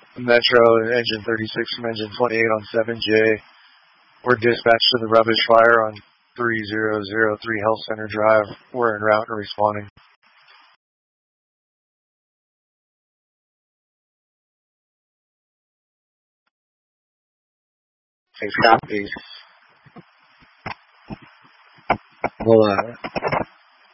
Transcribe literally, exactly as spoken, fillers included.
Metro, engine thirty-six from engine twenty-eight on seven J. We're dispatched to the rubbish fire on three zero zero three Health Center Drive. We're en route and responding. Hey, copy. We'll, uh,